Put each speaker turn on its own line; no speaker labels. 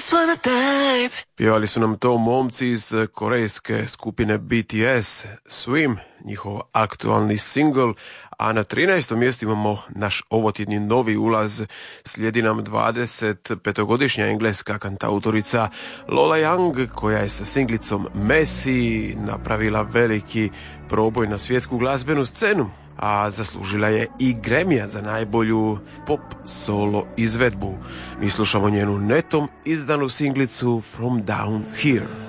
Pjevali su nam to momci iz korejske skupine BTS, Swim, njihov aktualni singl, a na 13. mjestu imamo naš ovotjedni novi ulaz. Slijedi nam 25-godišnja engleska kantautorica Lola Young, koja je sa singlicom Messi napravila veliki proboj na svjetsku glazbenu scenu, a zaslužila je i Grammy-a za najbolju pop solo izvedbu. Mi slušamo njenu netom izdanu singlicu From Down Here.